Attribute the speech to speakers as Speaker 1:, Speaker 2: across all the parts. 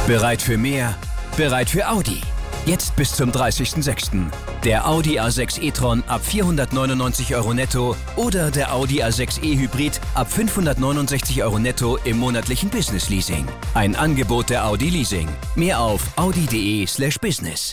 Speaker 1: Bereit für mehr? Bereit für Audi. Jetzt bis zum 30.06. Der Audi A6 e-tron ab 499 € netto oder der Audi A6 e-Hybrid ab 569 € netto im monatlichen Business-Leasing. Ein Angebot der Audi Leasing. Mehr auf audi.de/business.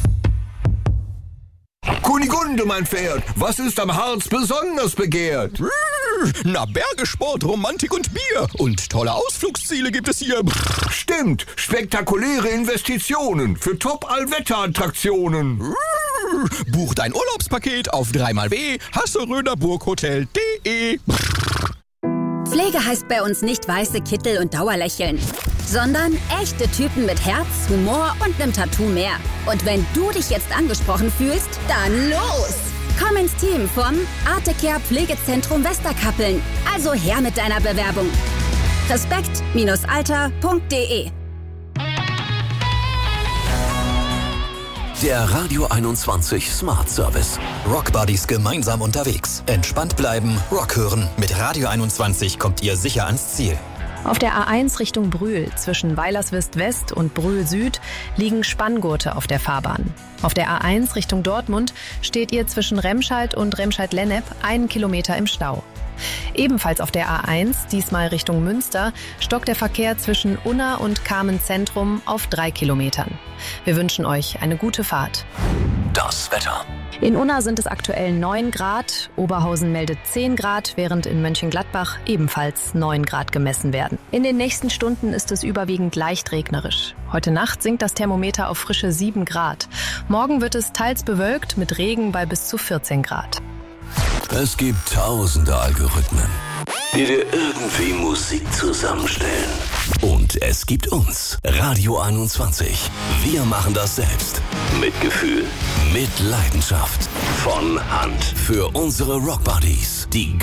Speaker 2: Kunigunde, mein Pferd, was ist am Harz besonders begehrt?
Speaker 3: Na, Bergesport, Romantik und Bier. Und tolle Ausflugsziele gibt es hier.
Speaker 2: Stimmt, spektakuläre Investitionen für Top-Allwetter-Attraktionen.
Speaker 3: Buch dein Urlaubspaket auf 3xW hasseröderburghotel.de.
Speaker 4: Pflege heißt bei uns nicht weiße Kittel und Dauerlächeln, sondern echte Typen mit Herz, Humor und einem Tattoo mehr. Und wenn du dich jetzt angesprochen fühlst, dann los! Komm ins Team vom Artecare Pflegezentrum Westerkappeln. Also her mit deiner Bewerbung. Respekt-alter.de.
Speaker 5: Der Radio 21 Smart Service. Rock Buddies gemeinsam unterwegs. Entspannt bleiben, Rock hören. Mit Radio 21 kommt ihr sicher ans Ziel.
Speaker 6: Auf der A1 Richtung Brühl zwischen Weilerswist West und Brühl Süd liegen Spanngurte auf der Fahrbahn. Auf der A1 Richtung Dortmund steht ihr zwischen Remscheid und Remscheid-Lennep 1 Kilometer im Stau. Ebenfalls auf der A1, diesmal Richtung Münster, stockt der Verkehr zwischen Unna und Kamen Zentrum auf 3 Kilometern. Wir wünschen euch eine gute Fahrt.
Speaker 5: Das Wetter.
Speaker 6: In Unna sind es aktuell 9 Grad, Oberhausen meldet 10 Grad, während in Mönchengladbach ebenfalls 9 Grad gemessen werden. In den nächsten Stunden ist es überwiegend leicht regnerisch. Heute Nacht sinkt das Thermometer auf frische 7 Grad. Morgen wird es teils bewölkt mit Regen bei bis zu 14 Grad.
Speaker 5: Es gibt tausende Algorithmen, die dir irgendwie Musik zusammenstellen. Und es gibt uns, Radio 21. Wir machen das selbst. Mit Gefühl, mit Leidenschaft. Von Hand. Für unsere Rock Buddies. Die